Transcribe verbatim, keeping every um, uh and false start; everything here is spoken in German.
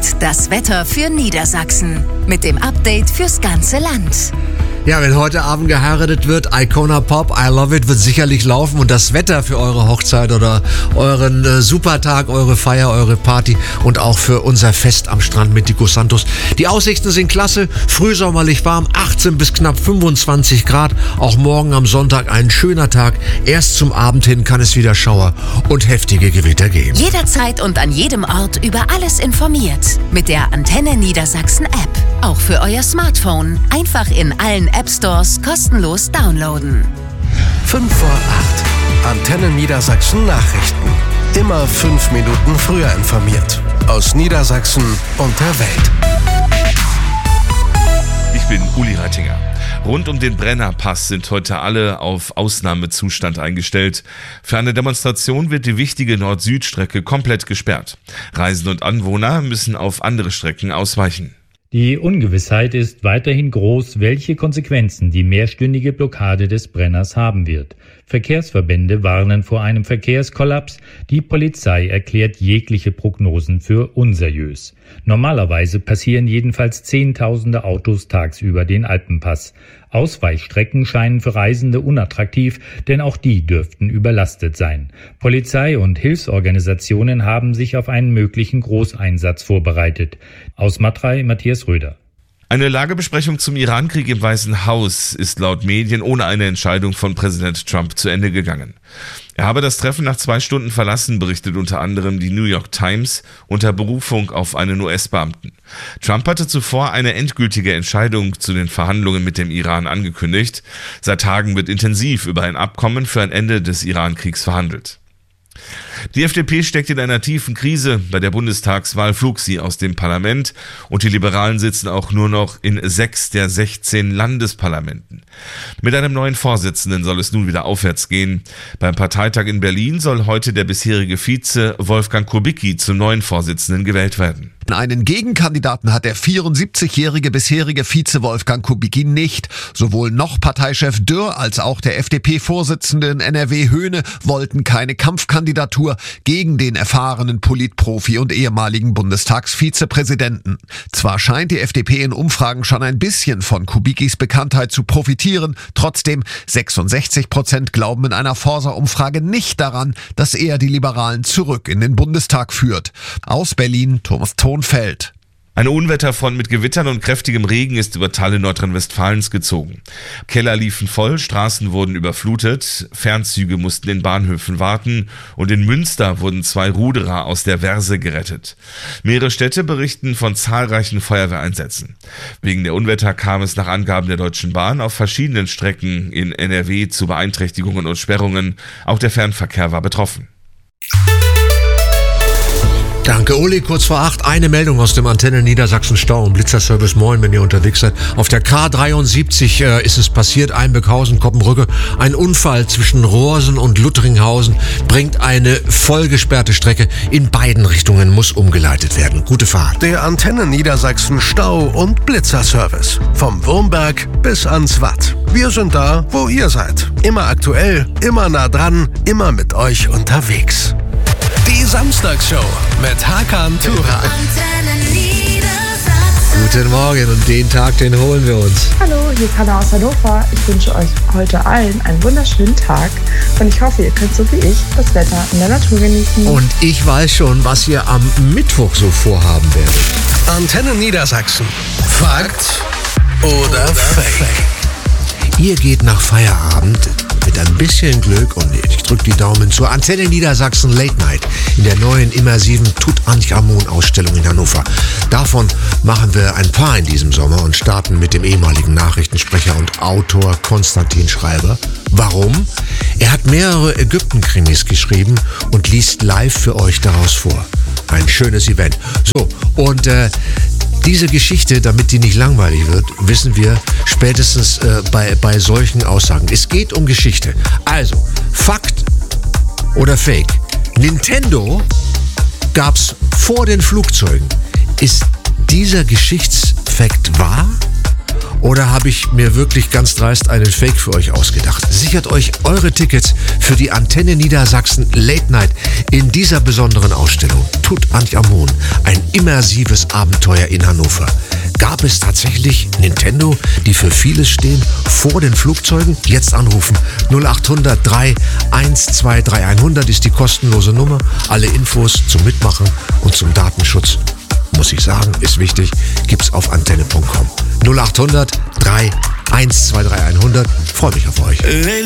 Jetzt das Wetter für Niedersachsen mit dem Update fürs ganze Land. Ja, wenn heute Abend geheiratet wird, Icona Pop, I Love It wird sicherlich laufen und das Wetter für eure Hochzeit oder euren äh, Supertag, eure Feier, eure Party und auch für unser Fest am Strand mit Dico Santos. Die Aussichten sind klasse, frühsommerlich warm, achtzehn bis knapp fünfundzwanzig Grad. Auch morgen am Sonntag ein schöner Tag. Erst zum Abend hin kann es wieder Schauer und heftige Gewitter geben. Jederzeit und an jedem Ort über alles informiert. Mit der Antenne Niedersachsen App. Auch für euer Smartphone. Einfach in allen App Stores kostenlos downloaden. fünf vor acht. Antenne Niedersachsen Nachrichten. Immer fünf Minuten früher informiert. Aus Niedersachsen und der Welt. Ich bin Uli Reitinger. Rund um den Brennerpass sind heute alle auf Ausnahmezustand eingestellt. Für eine Demonstration wird die wichtige Nord-Süd-Strecke komplett gesperrt. Reisende und Anwohner müssen auf andere Strecken ausweichen. Die Ungewissheit ist weiterhin groß, welche Konsequenzen die mehrstündige Blockade des Brenners haben wird. Verkehrsverbände warnen vor einem Verkehrskollaps. Die Polizei erklärt jegliche Prognosen für unseriös. Normalerweise passieren jedenfalls Zehntausende Autos tagsüber den Alpenpass. Ausweichstrecken scheinen für Reisende unattraktiv, denn auch die dürften überlastet sein. Polizei und Hilfsorganisationen haben sich auf einen möglichen Großeinsatz vorbereitet. Aus Matrei, Matthias Röder. Eine Lagebesprechung zum Irankrieg im Weißen Haus ist laut Medien ohne eine Entscheidung von Präsident Trump zu Ende gegangen. Er habe das Treffen nach zwei Stunden verlassen, berichtet unter anderem die New York Times unter Berufung auf einen U S-Beamten. Trump hatte zuvor eine endgültige Entscheidung zu den Verhandlungen mit dem Iran angekündigt. Seit Tagen wird intensiv über ein Abkommen für ein Ende des Irankriegs verhandelt. Die F D P steckt in einer tiefen Krise. Bei der Bundestagswahl flog sie aus dem Parlament und die Liberalen sitzen auch nur noch in sechs der sechzehn Landesparlamenten. Mit einem neuen Vorsitzenden soll es nun wieder aufwärts gehen. Beim Parteitag in Berlin soll heute der bisherige Vize Wolfgang Kubicki zum neuen Vorsitzenden gewählt werden. Einen Gegenkandidaten hat der vierundsiebzigjährige bisherige Vize Wolfgang Kubicki nicht. Sowohl noch Parteichef Dürr als auch der F D P-Vorsitzende in N R W Höhne wollten keine Kampfkandidatur gegen den erfahrenen Politprofi und ehemaligen Bundestagsvizepräsidenten. Zwar scheint die F D P in Umfragen schon ein bisschen von Kubickis Bekanntheit zu profitieren, trotzdem sechsundsechzig Prozent glauben in einer Forsa-Umfrage nicht daran, dass er die Liberalen zurück in den Bundestag führt. Aus Berlin, Thomas Thonfeld. Eine Unwetterfront mit Gewittern und kräftigem Regen ist über Teile Nordrhein-Westfalens gezogen. Keller liefen voll, Straßen wurden überflutet, Fernzüge mussten in Bahnhöfen warten und in Münster wurden zwei Ruderer aus der Verse gerettet. Mehrere Städte berichten von zahlreichen Feuerwehreinsätzen. Wegen der Unwetter kam es nach Angaben der Deutschen Bahn auf verschiedenen Strecken in N R W zu Beeinträchtigungen und Sperrungen. Auch der Fernverkehr war betroffen. Danke, Uli. Kurz vor acht eine Meldung aus dem Antenne Niedersachsen Stau und Blitzerservice. Moin, wenn ihr unterwegs seid. Auf der K dreiundsiebzig äh, ist es passiert, Einbeckhausen, Koppenbrücke. Ein Unfall zwischen Rohrsen und Luttringhausen bringt eine vollgesperrte Strecke. In beiden Richtungen muss umgeleitet werden. Gute Fahrt. Der Antenne Niedersachsen Stau und Blitzerservice. Vom Wurmberg bis ans Watt. Wir sind da, wo ihr seid. Immer aktuell, immer nah dran, immer mit euch unterwegs. Die Samstagsshow mit Hakan Turan. Guten Morgen und den Tag, den holen wir uns. Hallo, hier ist Hanna aus Hannover. Ich wünsche euch heute allen einen wunderschönen Tag und ich hoffe, ihr könnt so wie ich das Wetter in der Natur genießen. Und ich weiß schon, was ihr am Mittwoch so vorhaben werdet. Antenne Niedersachsen. Fakt oder Fake? Ihr geht nach Feierabend mit ein bisschen Glück und ich drücke die Daumen zur Antenne Niedersachsen Late Night in der neuen immersiven Tutanchamun-Ausstellung in Hannover. Davon machen wir ein paar in diesem Sommer und starten mit dem ehemaligen Nachrichtensprecher und Autor Konstantin Schreiber. Warum? Er hat mehrere Ägypten-Krimis geschrieben und liest live für euch daraus vor. Ein schönes Event. So, und äh, diese Geschichte, damit die nicht langweilig wird, wissen wir spätestens äh, bei, bei solchen Aussagen. Es geht um Geschichte. Also, Fakt oder Fake? Nintendo gab's vor den Flugzeugen. Ist dieser Geschichtsfakt wahr Oder habe ich mir wirklich ganz dreist einen Fake für euch ausgedacht? Sichert euch eure Tickets für die Antenne Niedersachsen Late Night in dieser besonderen Ausstellung. Tutanchamun, ein immersives Abenteuer in Hannover. Gab es tatsächlich Nintendo, die für vieles stehen, vor den Flugzeugen? Jetzt anrufen. null acht hundert drei eins zwei drei hundert ist die kostenlose Nummer. Alle Infos zum Mitmachen und zum Datenschutz, muss ich sagen, ist wichtig, gibt's auf antenne punkt com. null acht hundert drei eins zwei drei hundert. Freue mich auf euch.